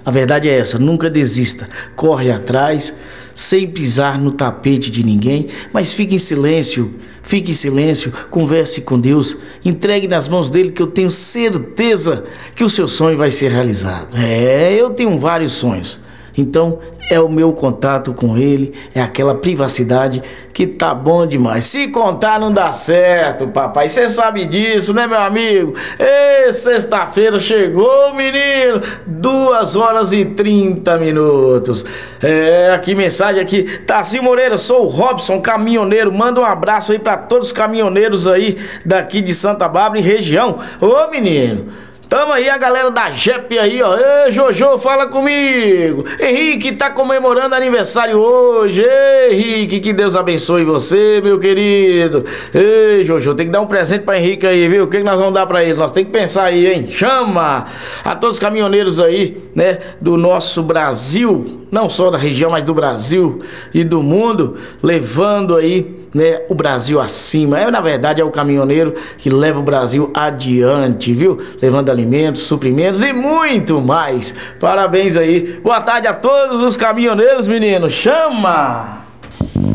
A verdade é essa, nunca desista, corre atrás, sem pisar no tapete de ninguém, mas fique em silêncio, converse com Deus, entregue nas mãos dele que eu tenho certeza que o seu sonho vai ser realizado. Eu tenho vários sonhos, então é o meu contato com ele, é aquela privacidade que tá bom demais. Se contar não dá certo, papai, você sabe disso, né, meu amigo? Sexta-feira chegou, menino, 2h30. Aqui mensagem aqui, Tarcísio Moreira, sou o Robson, caminhoneiro, manda um abraço aí pra todos os caminhoneiros aí daqui de Santa Bárbara e região. Ô, menino, tamo aí, a galera da JEP aí, ó. Ei, Jojo, fala comigo. Henrique tá comemorando aniversário hoje. Ei, Henrique, que Deus abençoe você, meu querido. Ei, Jojo, tem que dar um presente pra Henrique aí, viu? O que nós vamos dar pra eles? Nós tem que pensar aí, hein? Chama a todos os caminhoneiros aí, né, do nosso Brasil, não só da região, mas do Brasil e do mundo, levando aí, né, o Brasil acima. Na verdade, é o caminhoneiro que leva o Brasil adiante, viu? Levando alimentos, suprimentos e muito mais. Parabéns aí. Boa tarde a todos os caminhoneiros, meninos. Chama!